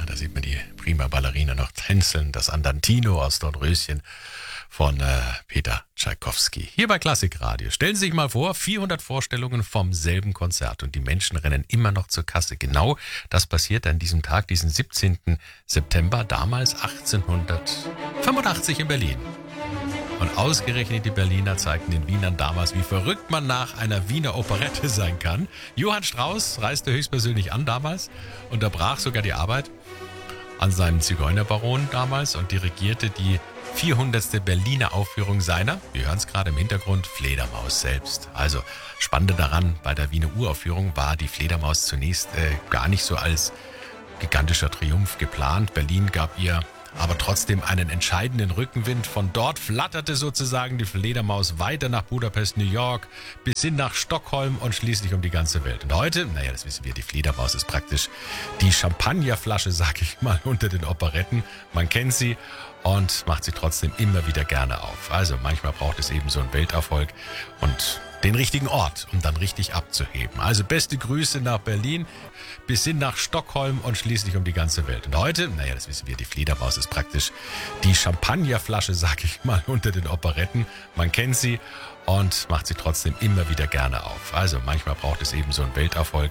Da sieht man die prima Ballerina noch tänzeln. Das Andantino aus Dornröschen von Peter Tschaikowski. Hier bei Klassikradio. Stellen Sie sich mal vor, 400 Vorstellungen vom selben Konzert und die Menschen rennen immer noch zur Kasse. Genau das passiert an diesem Tag, diesen 17. September, damals 1885 in Berlin. Und ausgerechnet die Berliner zeigten den Wienern damals, wie verrückt man nach einer Wiener Operette sein kann. Johann Strauss reiste höchstpersönlich an damals, unterbrach sogar die Arbeit an seinem Zigeunerbaron damals und dirigierte die 400. Berliner Aufführung seiner, wir hören es gerade im Hintergrund, Fledermaus selbst. Also Spannende daran, bei der Wiener Uraufführung war die Fledermaus zunächst gar nicht so als gigantischer Triumph geplant. Berlin gab ihr aber trotzdem einen entscheidenden Rückenwind. Von dort flatterte sozusagen die Fledermaus weiter nach Budapest, New York, bis hin nach Stockholm und schließlich um die ganze Welt. Und heute, das wissen wir, die Fledermaus ist praktisch die Champagnerflasche, sag ich mal, unter den Operetten. Man kennt sie und macht sie trotzdem immer wieder gerne auf. Also manchmal braucht es eben so einen Welterfolg und den richtigen Ort, um dann richtig abzuheben. Also beste Grüße nach Berlin, bis hin nach Stockholm und schließlich um die ganze Welt. Und heute, das wissen wir, die Fledermaus ist praktisch die Champagnerflasche, sag ich mal, unter den Operetten. Man kennt sie und macht sie trotzdem immer wieder gerne auf. Also manchmal braucht es eben so einen Welterfolg